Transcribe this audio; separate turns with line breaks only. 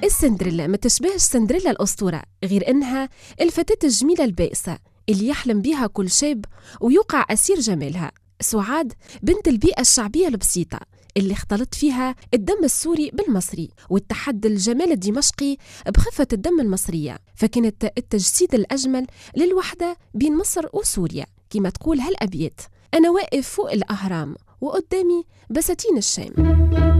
السندريلا ما تشبهش سندريلا الأسطورة، غير إنها الفتاة الجميلة البائسة اللي يحلم بها كل شاب ويوقع أسير جمالها. سعاد بنت البيئة الشعبية البسيطة اللي اختلط فيها الدم السوري بالمصري واتحد الجمال الدمشقي بخفة الدم المصرية، فكانت التجسيد الأجمل للوحدة بين مصر وسوريا. كما تقول هالأبيات: أنا واقف فوق الأهرام وقدامي بساتين الشام.